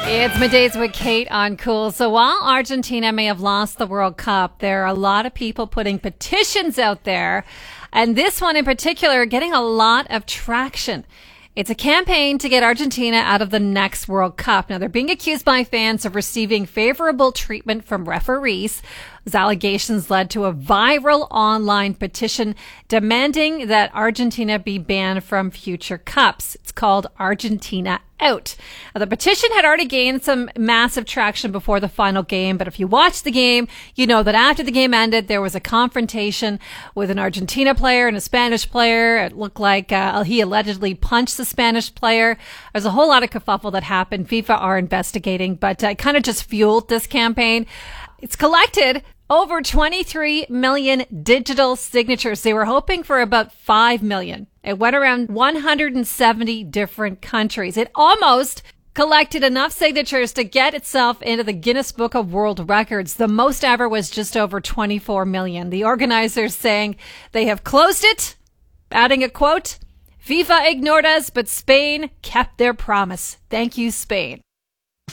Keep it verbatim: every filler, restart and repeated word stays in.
It's Middays with Kate on Cool. So while Argentina may have lost the World Cup, there are a lot of people putting petitions out there. And this one in particular getting a lot of traction. It's a campaign to get Argentina out of the next World Cup. Now, they're being accused by fans of receiving favorable treatment from referees. Those allegations led to a viral online petition demanding that Argentina be banned from future cups. It's called Argentina Out. Now, the petition had already gained some massive traction before the final game, but if you watched the game, you know that after the game ended, there was a confrontation with an Argentina player and a Spanish player. It looked like uh, he allegedly punched the Spanish player. There's a whole lot of kerfuffle that happened. FIFA are investigating, but uh, it kind of just fueled this campaign. It's collected over twenty-three million digital signatures. They were hoping for about five million. It went around one hundred seventy different countries. It almost collected enough signatures to get itself into the Guinness Book of World Records. The most ever was just over twenty-four million. The organizers saying they have closed it, adding a quote, "FIFA ignored us, but Spain kept their promise. Thank you, Spain."